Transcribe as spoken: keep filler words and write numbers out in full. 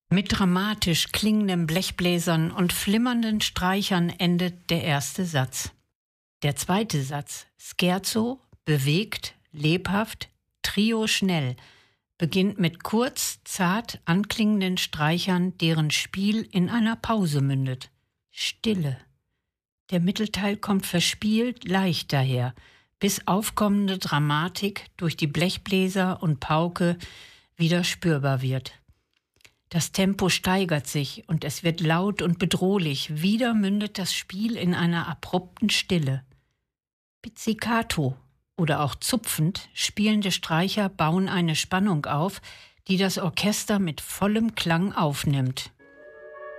Mit dramatisch klingenden Blechbläsern und flimmernden Streichern endet der erste Satz. Der zweite Satz, Scherzo, bewegt, lebhaft, Trio schnell, beginnt mit kurz, zart anklingenden Streichern, deren Spiel in einer Pause mündet. Stille. Der Mittelteil kommt verspielt, leicht daher, bis aufkommende Dramatik durch die Blechbläser und Pauke wieder spürbar wird. Das Tempo steigert sich und es wird laut und bedrohlich. Wieder mündet das Spiel in einer abrupten Stille. Pizzicato oder auch zupfend spielende Streicher bauen eine Spannung auf, die das Orchester mit vollem Klang aufnimmt.